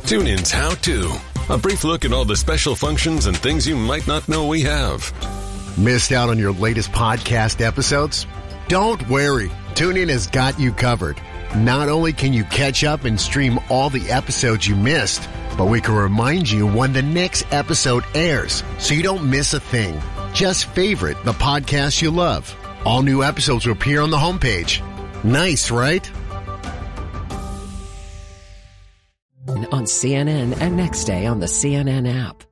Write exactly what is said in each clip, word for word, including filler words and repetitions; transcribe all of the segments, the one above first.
TuneIn's How To. A brief look at all the special functions and things you might not know we have. Missed out on your latest podcast episodes? Don't worry. TuneIn has got you covered. Not only can you catch up and stream all the episodes you missed, but we can remind you when the next episode airs so you don't miss a thing. Just favorite the podcast you love. All new episodes will appear on the homepage. Nice, right? On C N N and next day on the C N N app.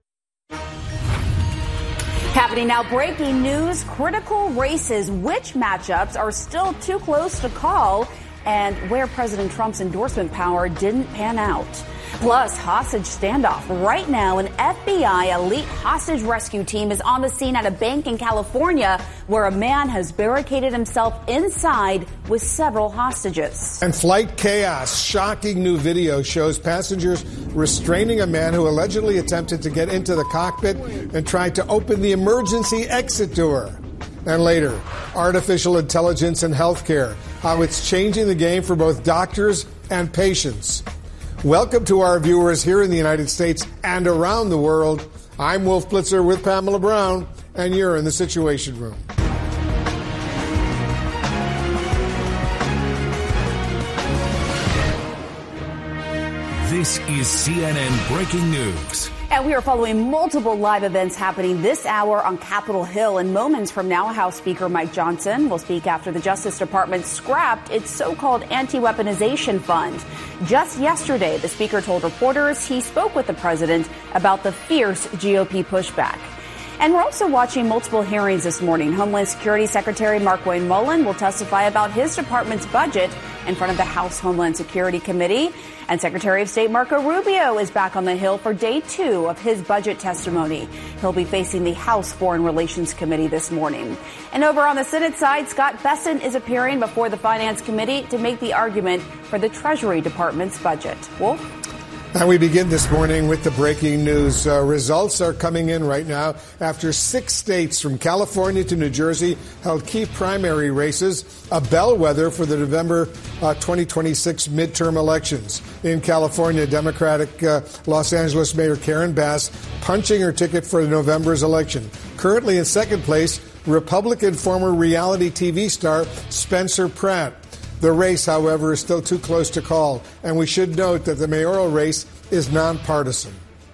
Happening now, breaking news, critical races. Which matchups are still too close to call and where President Trump's endorsement power didn't pan out? Plus, hostage standoff. Right now, an F B I elite hostage rescue team is on the scene at a bank in California where a man has barricaded himself inside with several hostages. And flight chaos. Shocking new video shows passengers restraining a man who allegedly attempted to get into the cockpit and tried to open the emergency exit door. And later, artificial intelligence and healthcare, how it's changing the game for both doctors and patients. Welcome to our viewers here in the United States and around the world. I'm Wolf Blitzer with Pamela Brown, and you're in the Situation Room. This is C N N Breaking News. And we are following multiple live events happening this hour on Capitol Hill. And moments from now, House Speaker Mike Johnson will speak after the Justice Department scrapped its so-called anti-weaponization fund. Just yesterday, the speaker told reporters he spoke with the president about the fierce G O P pushback. And we're also watching multiple hearings this morning. Homeland Security Secretary Markwayne Mullin will testify about his department's budget in front of the House Homeland Security Committee. And Secretary of State Marco Rubio is back on the Hill for day two of his budget testimony. He'll be facing the House Foreign Relations Committee this morning. And over on the Senate side, Scott Bessent is appearing before the Finance Committee to make the argument for the Treasury Department's budget. Wolf? And we begin this morning with the breaking news. Uh, results are coming in right now after six states from California to New Jersey held key primary races, a bellwether for the November uh, twenty twenty-six midterm elections. In California, Democratic uh, Los Angeles Mayor Karen Bass punching her ticket for November's election. Currently in second place, Republican former reality T V star Spencer Pratt. The race, however, is still too close to call, and we should note that the mayoral race is nonpartisan.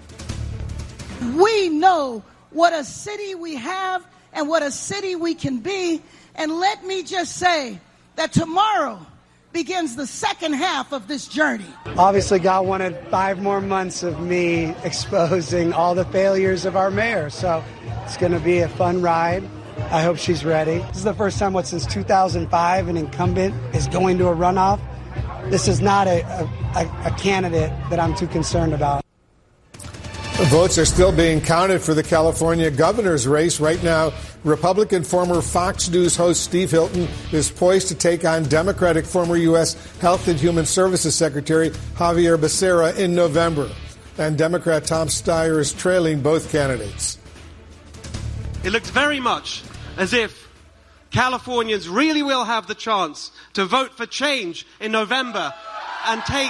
We know what a city we have and what a city we can be, and let me just say that tomorrow begins the second half of this journey. Obviously, God wanted five more months of me exposing all the failures of our mayor, so it's going to be a fun ride. I hope she's ready. This is the first time, what, since two thousand five, an incumbent is going to a runoff. This is not a, a, a candidate that I'm too concerned about. The votes are still being counted for the California governor's race. Right now, Republican former Fox News host Steve Hilton is poised to take on Democratic former U S Health and Human Services Secretary Xavier Becerra in November. And Democrat Tom Steyer is trailing both candidates. It looks very much as if Californians really will have the chance to vote for change in November and take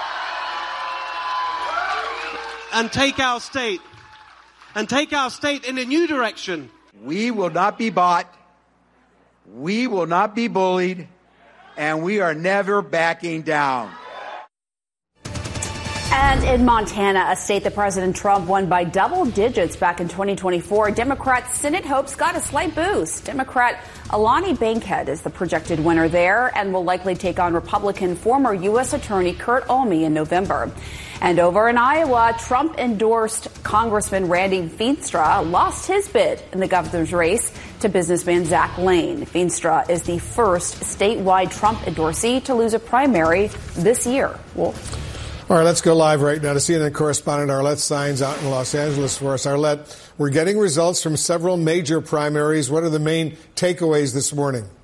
and take our state and take our state in a new direction. We will not be bought. We will not be bullied, and we are never backing down. And in Montana, a state that President Trump won by double digits back in twenty twenty-four, Democrat Senate hopes got a slight boost. Democrat Alani Bankhead is the projected winner there and will likely take on Republican former U S Attorney Kurt Olmey in November. And over in Iowa, Trump-endorsed Congressman Randy Feenstra lost his bid in the governor's race to businessman Zach Lane. Feenstra is the first statewide Trump endorsee to lose a primary this year. Wolf? All right, let's go live right now to C N N correspondent Arlette Saenz out in Los Angeles for us. Arlette, we're getting results from several major primaries. What are the main takeaways this morning?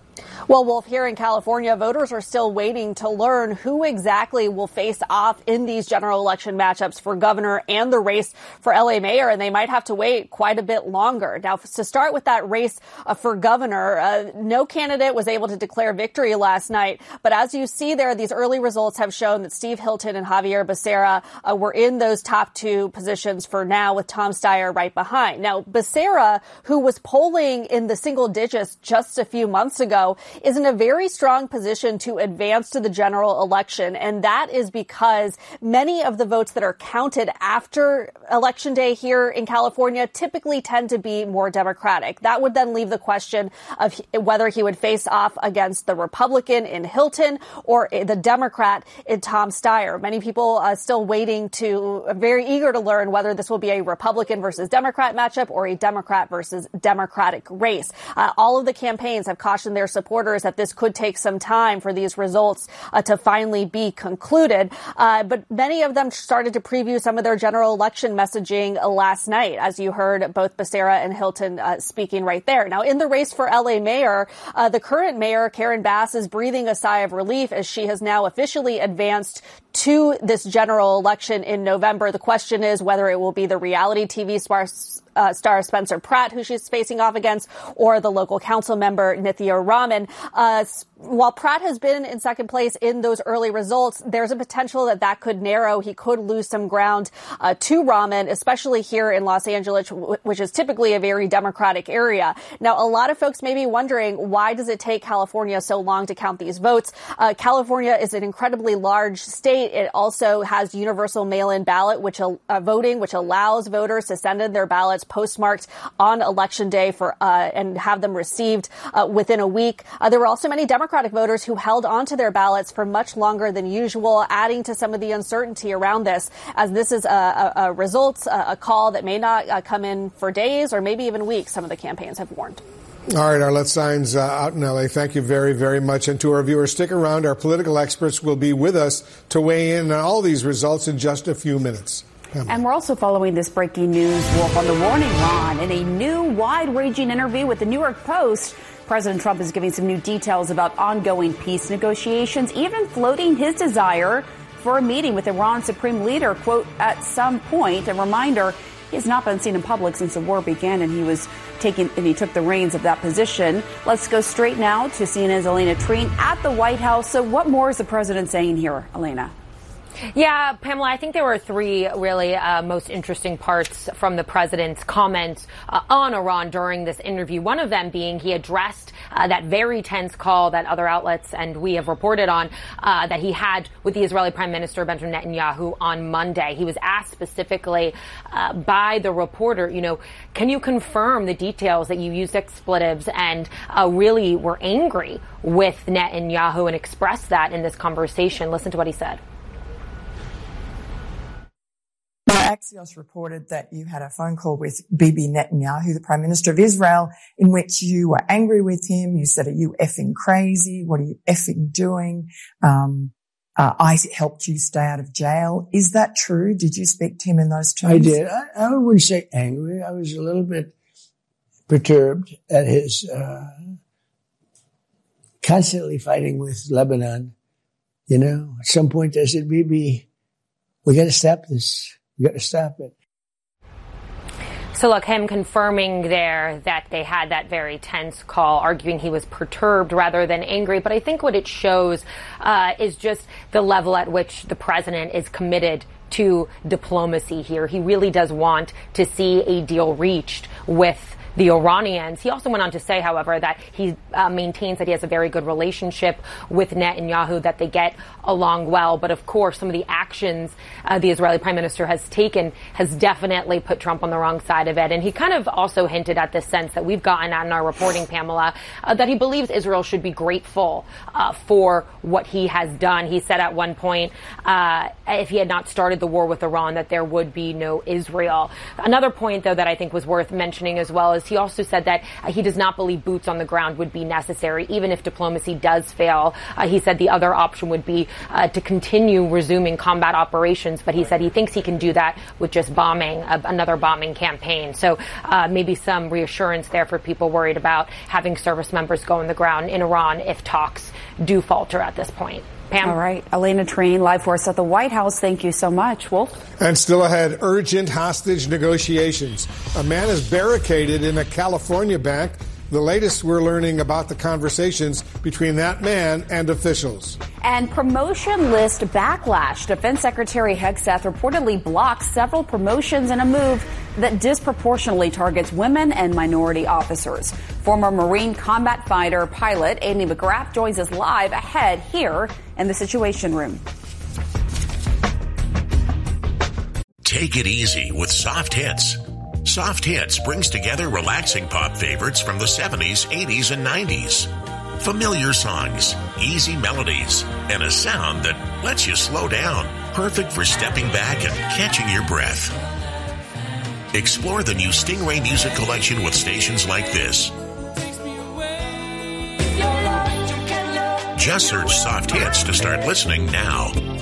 Well, Wolf, here in California, voters are still waiting to learn who exactly will face off in these general election matchups for governor and the race for L A mayor, and they might have to wait quite a bit longer. Now, to start with that race uh, for governor, uh, no candidate was able to declare victory last night. But as you see there, these early results have shown that Steve Hilton and Javier Becerra uh, were in those top two positions for now, with Tom Steyer right behind. Now, Becerra, who was polling in the single digits just a few months ago, is in a very strong position to advance to the general election. And that is because many of the votes that are counted after Election Day here in California typically tend to be more Democratic. That would then leave the question of whether he would face off against the Republican in Hilton or the Democrat in Tom Steyer. Many people are still waiting to, very eager to learn whether this will be a Republican versus Democrat matchup or a Democrat versus Democratic race. Uh, all of the campaigns have cautioned their supporters that this could take some time for these results uh, to finally be concluded. Uh, but many of them started to preview some of their general election messaging uh, last night, as you heard both Becerra and Hilton uh, speaking right there. Now, in the race for L A mayor, uh, the current mayor, Karen Bass, is breathing a sigh of relief as she has now officially advanced to this general election in November. The question is whether it will be the reality T V star Uh, star Spencer Pratt, who she's facing off against, or the local council member Nithya Raman. Uh, while Pratt has been in second place in those early results, there's a potential that that could narrow. He could lose some ground uh, to Raman, especially here in Los Angeles, which is typically a very Democratic area. Now, a lot of folks may be wondering, why does it take California so long to count these votes? Uh, California is an incredibly large state. It also has universal mail-in ballot, which uh, voting, which allows voters to send in their ballots postmarked on Election Day for uh, and have them received uh, within a week. Uh, there were also many Democratic voters who held onto their ballots for much longer than usual, adding to some of the uncertainty around this, as this is a, a, a results, a, a call that may not uh, come in for days or maybe even weeks, some of the campaigns have warned. All right, Arlette Saenz uh, out in L A. Thank you very, very much. And to our viewers, stick around. Our political experts will be with us to weigh in on all these results in just a few minutes. And we're also following this breaking news, Wolf, on the War in Iran. In a new, wide-ranging interview with the New York Post, President Trump is giving some new details about ongoing peace negotiations, even floating his desire for a meeting with Iran's supreme leader, quote, at some point. A reminder, he has not been seen in public since the war began, and he was taking, and he took the reins of that position. Let's go straight now to C N N's Elena Treen at the White House. So what more is the president saying here, Elena? Yeah, Pamela, I think there were three really uh, most interesting parts from the president's comments uh, on Iran during this interview. One of them being he addressed uh, that very tense call that other outlets and we have reported on uh, that he had with the Israeli Prime Minister Benjamin Netanyahu on Monday. He was asked specifically uh, by the reporter, you know, can you confirm the details that you used expletives and uh, really were angry with Netanyahu and expressed that in this conversation? Listen to what he said. Axios reported that you had a phone call with Bibi Netanyahu, the Prime Minister of Israel, in which you were angry with him. You said, are you effing crazy? What are you effing doing? Um, uh, I helped you stay out of jail. Is that true? Did you speak to him in those terms? I did. I, I wouldn't say angry. I was a little bit perturbed at his uh, constantly fighting with Lebanon. You know, at some point I said, Bibi, we got to stop this. You got to stop it. So look, him confirming there that they had that very tense call, arguing he was perturbed rather than angry. But I think what it shows uh, is just the level at which the president is committed to diplomacy here. He really does want to see a deal reached with the Iranians. He also went on to say, however, that he uh, maintains that he has a very good relationship with Netanyahu, that they get along well. But of course, some of the actions uh, the Israeli prime minister has taken has definitely put Trump on the wrong side of it. And he kind of also hinted at this sense that we've gotten out in our reporting, Pamela, uh, that he believes Israel should be grateful uh, for what he has done. He said at one point, uh, if he had not started the war with Iran, that there would be no Israel. Another point, though, that I think was worth mentioning as well is He also said that uh, he does not believe boots on the ground would be necessary, even if diplomacy does fail. Uh, he said the other option would be uh, to continue resuming combat operations, but he said he thinks he can do that with just bombing, uh, another bombing campaign. So uh, maybe some reassurance there for people worried about having service members go on the ground in Iran if talks do falter at this point. Pam? All right. Elena Treen, live for us at the White House. Thank you so much. Wolf? And still ahead, urgent hostage negotiations. A man is barricaded in a California bank. The latest we're learning about the conversations between that man and officials. And promotion list backlash. Defense Secretary Hegseth reportedly blocked several promotions in a move that disproportionately targets women and minority officers. Former Marine combat fighter pilot Andy McGrath joins us live ahead here in the Situation Room. Take it easy with Soft Hits. Soft Hits brings together relaxing pop favorites from the seventies, eighties, and nineties. Familiar songs, easy melodies, and a sound that lets you slow down. Perfect for stepping back and catching your breath. Explore the new Stingray Music Collection with stations like this. Just search Soft Hits to start listening now.